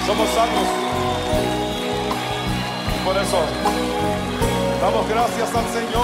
Somos sanos. Y por eso damos gracias al Señor.